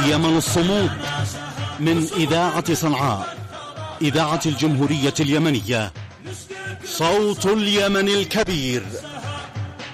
اليمن الصمود. من إذاعة صنعاء، إذاعة الجمهورية اليمنية، صوت اليمن الكبير.